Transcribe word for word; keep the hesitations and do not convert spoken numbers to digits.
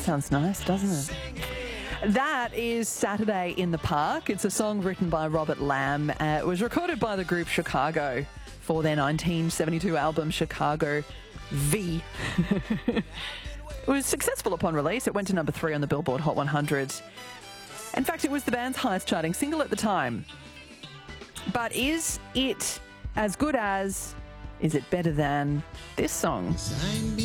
sounds nice, doesn't it? That is Saturday in the Park. It's a song written by Robert Lamb. Uh, it was recorded by the group Chicago for their nineteen seventy-two album Chicago V. It was successful upon release. It went to number three on the Billboard Hot one hundred. In fact, it was the band's highest charting single at the time. But is it as good as, is it better than this song?